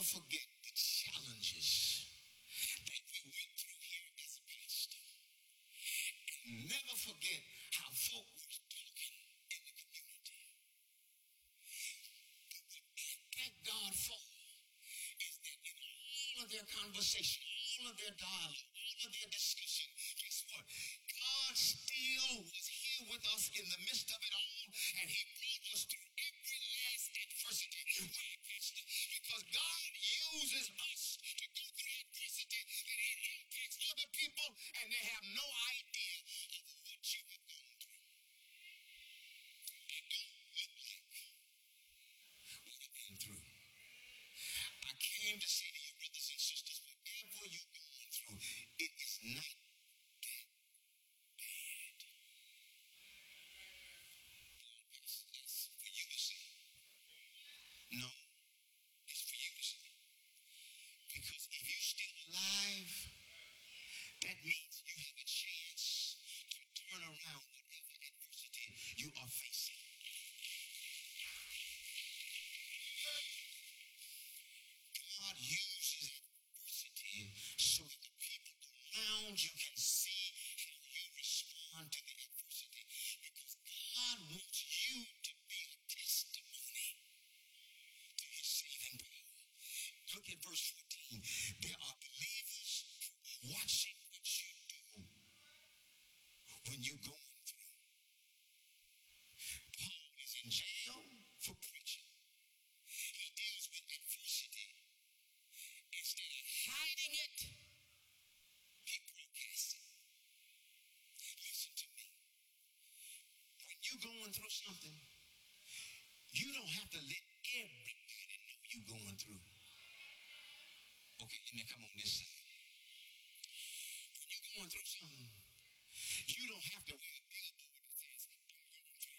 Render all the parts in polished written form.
forget the challenges that we went through here as a pastor. And never forget how folk were talking in the community. Thank God for is that in all of their conversation, all of their dialogue, all of their discussion, guess what? God still was here with us in the midst of it all, and he brought us through every last adversity. Why, Pastor? Because God uses us to go through adversity, and it impacts other people, and they have no idea of what you have gone through. It don't look like what you've been through. I came to say to you, brothers and sisters, whatever you're going through, it is not that bad. It's for you to say. No, it's for you to say. Because if you're still alive, that means you have a chance to turn around whatever adversity you are facing. God uses adversity so that the people around you can see how you respond to the adversity. Because God wants you to be a testimony to his saving power. Look at verse 14. There are believers watching what you do when you're going through. Paul is in jail for preaching. He deals with adversity. Instead of hiding it, he broadcasts it. Listen to me. When you're going through something, you don't have to let everybody know you're going through. Okay, now come on this side. When you're going through something, you don't have to wear a billboard that says, I'm going through.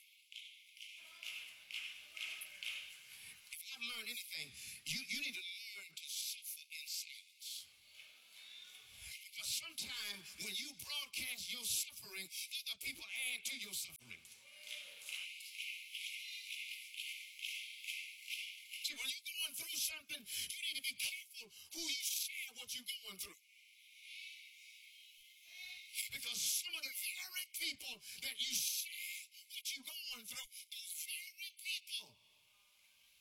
If I've learned anything, you need to learn to suffer in silence. Because sometimes when you broadcast your suffering, other people add to your suffering. See, when you're going through something, you need to be careful who you share what you're going through. Because some of the very people that you share what you're going through,